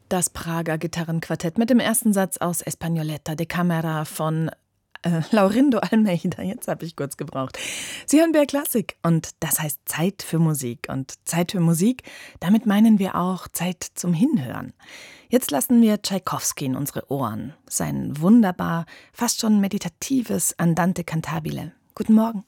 Das Prager Gitarrenquartett mit dem ersten Satz aus Españoleta de Cámara von Laurindo Almeida. Jetzt habe ich kurz gebraucht. Sie hören BR Klassik und das heißt Zeit für Musik. Und Zeit für Musik, damit meinen wir auch Zeit zum Hinhören. Jetzt lassen wir Tschaikowski in unsere Ohren. Sein wunderbar, fast schon meditatives Andante cantabile. Guten Morgen.